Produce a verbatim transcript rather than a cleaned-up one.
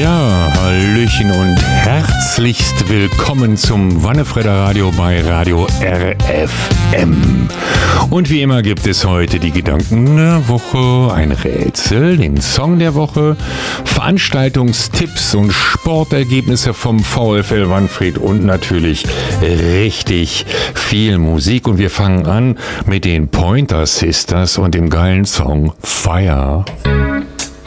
Ja, Hallöchen und herzlichst willkommen zum Wannefredder Radio bei Radio R F M. Und wie immer gibt es heute die Gedanken der Woche, ein Rätsel, den Song der Woche, Veranstaltungstipps und Sportergebnisse vom VfL Wannfried und natürlich richtig viel Musik. Und wir fangen an mit den Pointer Sisters und dem geilen Song Fire.